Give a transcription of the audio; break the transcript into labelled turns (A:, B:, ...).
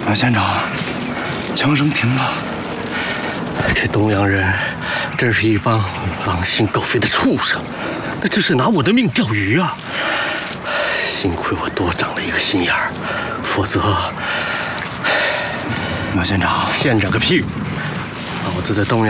A: 马县长，枪声停了。
B: 这东洋人真是一帮狼心狗肺的畜生，那这是拿我的命钓鱼啊！幸亏我多长了一个心眼儿，否则……
A: 马县长，
B: 县长个屁！老子在东洋。